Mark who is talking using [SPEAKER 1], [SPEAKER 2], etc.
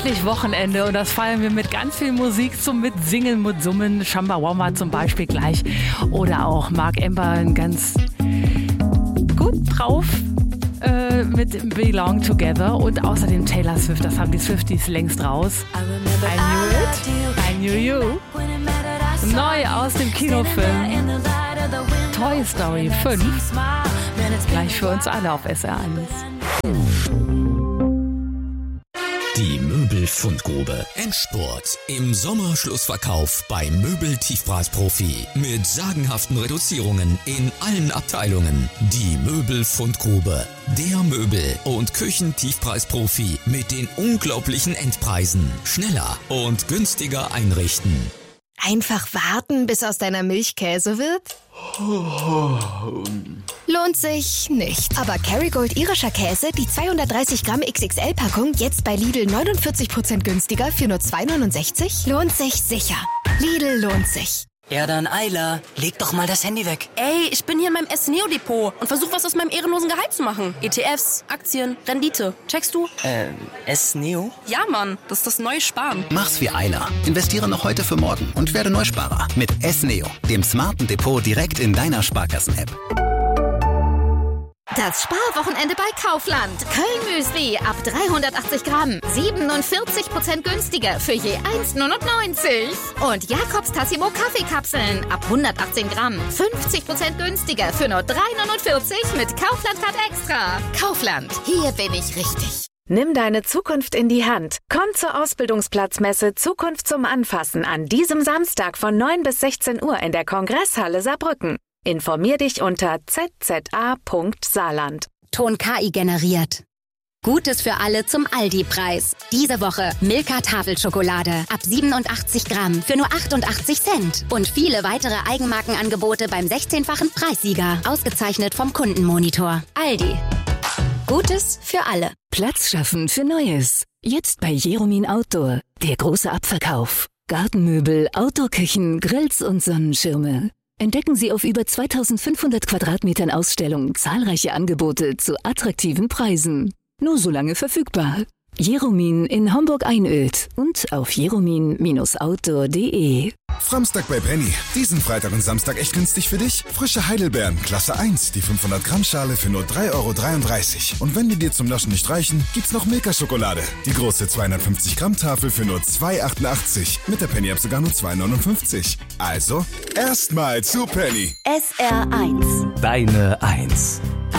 [SPEAKER 1] endlich Wochenende und das feiern wir mit ganz viel Musik zum Mitsingen, mit Summen. Shambawamba zum Beispiel gleich. Oder auch Mark Ember ganz gut drauf mit Belong Together. Und außerdem Taylor Swift, das haben die Swifties längst raus. I Knew You. Neu aus dem Kinofilm Toy Story 5. Gleich für uns alle auf SR1.
[SPEAKER 2] Die Möbelfundgrube. Endspurt. Im Sommerschlussverkauf bei Möbel-Tiefpreisprofi. Mit sagenhaften Reduzierungen in allen Abteilungen. Die Möbelfundgrube. Der Möbel- und Küchentiefpreisprofi mit den unglaublichen Endpreisen. Schneller und günstiger einrichten.
[SPEAKER 3] Einfach warten, bis aus deiner Milch Käse wird? Lohnt sich nicht. Aber Kerrygold irischer Käse, die 230 Gramm XXL-Packung, jetzt bei Lidl 49% günstiger für nur 2,69? Lohnt sich sicher. Lidl lohnt sich.
[SPEAKER 4] Ja dann, Ayla, leg doch mal das Handy weg.
[SPEAKER 5] Ey, ich bin hier in meinem S-Neo-Depot und versuche was aus meinem ehrenlosen Gehalt zu machen. ETFs, Aktien, Rendite. Checkst du?
[SPEAKER 4] S-Neo?
[SPEAKER 5] Ja, Mann, das ist das neue Sparen.
[SPEAKER 6] Mach's wie Ayla. Investiere noch heute für morgen und werde Neusparer. Mit S-Neo, dem smarten Depot direkt in deiner Sparkassen-App.
[SPEAKER 3] Das Sparwochenende bei Kaufland. Köln-Müsli ab 380 Gramm. 47% günstiger für je 1,99. Und Jakobs Tassimo Kaffeekapseln ab 118 Gramm. 50% günstiger für nur 3,49 mit Kaufland-Card Extra. Kaufland, hier bin ich richtig.
[SPEAKER 7] Nimm deine Zukunft in die Hand. Komm zur Ausbildungsplatzmesse Zukunft zum Anfassen an diesem Samstag von 9 bis 16 Uhr in der Kongresshalle Saarbrücken. Informier dich unter zza.saarland.
[SPEAKER 8] Ton KI generiert. Gutes für alle zum Aldi-Preis. Diese Woche Milka Tafelschokolade ab 87 Gramm für nur 88 Cent. Und viele weitere Eigenmarkenangebote beim 16-fachen Preissieger. Ausgezeichnet vom Kundenmonitor. Aldi. Gutes für alle.
[SPEAKER 9] Platz schaffen für Neues. Jetzt bei Jeromin Outdoor. Der große Abverkauf. Gartenmöbel, Outdoor-Küchen, Grills und Sonnenschirme. Entdecken Sie auf über 2500 Quadratmetern Ausstellung zahlreiche Angebote zu attraktiven Preisen. Nur so lange verfügbar. Jeromin in Homburg-Einöd und auf jeromin-outdoor.de.
[SPEAKER 10] Samstag bei Penny. Diesen Freitag und Samstag echt günstig für dich? Frische Heidelbeeren, Klasse 1, die 500 Gramm Schale für nur 3,33 €. Und wenn die dir zum Naschen nicht reichen, gibt's noch Milka-Schokolade. Die große 250 Gramm Tafel für nur 2,88. Mit der Penny-App sogar nur 2,59. Also, erstmal zu Penny.
[SPEAKER 11] SR1.
[SPEAKER 2] Deine 1.